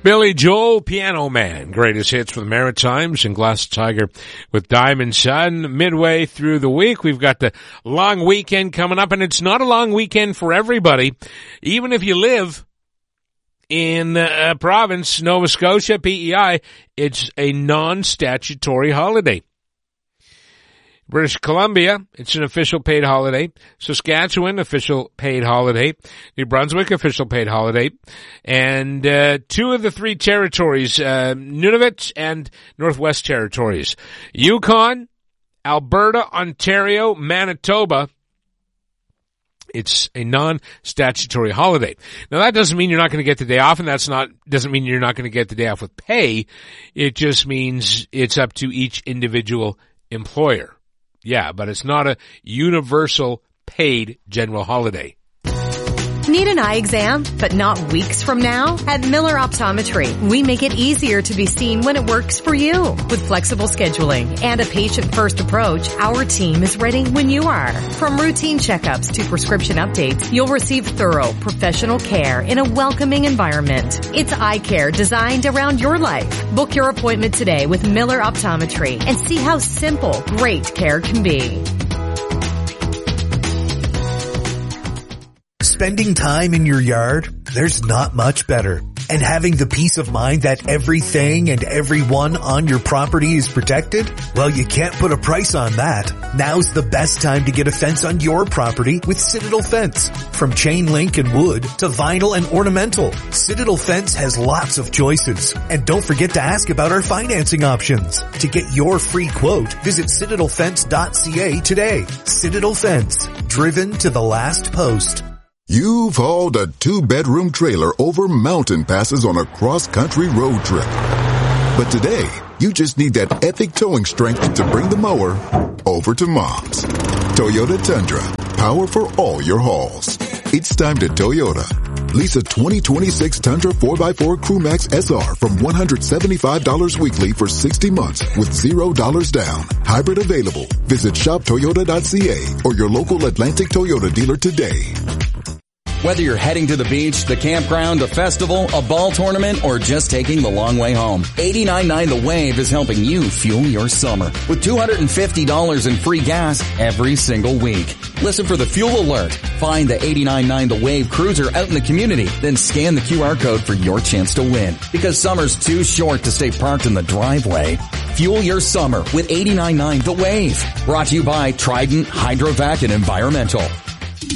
Billy Joel, Piano Man, greatest hits for the Maritimes, and Glass Tiger with Diamond Sun. Midway through the week, we've got the long weekend coming up, and it's not a long weekend for everybody. Even if you live in a province, Nova Scotia, PEI, it's a non-statutory holiday. British Columbia, it's an official paid holiday. Saskatchewan, official paid holiday. New Brunswick, official paid holiday. And two of the three territories, Nunavut and Northwest Territories. Yukon, Alberta, Ontario, Manitoba, it's a non-statutory holiday. Now that doesn't mean you're not going to get the day off, and doesn't mean you're not going to get the day off with pay. It just means it's up to each individual employer. Yeah, but it's not a universal paid general holiday. Need an eye exam, but not weeks from now? At Miller Optometry, we make it easier to be seen when it works for you. With flexible scheduling and a patient-first approach, our team is ready when you are. From routine checkups to prescription updates, you'll receive thorough, professional care in a welcoming environment. It's eye care designed around your life. Book your appointment today with Miller Optometry and see how simple, great care can be. Spending time in your yard, there's not much better. And having the peace of mind that everything and everyone on your property is protected? Well, you can't put a price on that. Now's the best time to get a fence on your property with Citadel Fence. From chain link and wood to vinyl and ornamental, Citadel Fence has lots of choices. And don't forget to ask about our financing options. To get your free quote, visit citadelfence.ca today. Citadel Fence, driven to the last post. You've hauled a 2-bedroom trailer over mountain passes on a cross-country road trip. But today, you just need that epic towing strength to bring the mower over to Mom's. Toyota Tundra, power for all your hauls. It's time to Toyota. Lease a 2026 Tundra 4x4 CrewMax SR from $175 weekly for 60 months with $0 down. Hybrid available. Visit shoptoyota.ca or your local Atlantic Toyota dealer today. Whether you're heading to the beach, the campground, a festival, a ball tournament, or just taking the long way home, 89.9 The Wave is helping you fuel your summer with $250 in free gas every single week. Listen for the fuel alert. Find the 89.9 The Wave cruiser out in the community, then scan the QR code for your chance to win. Because summer's too short to stay parked in the driveway. Fuel your summer with 89.9 The Wave. Brought to you by Trident, Hydrovac, and Environmental.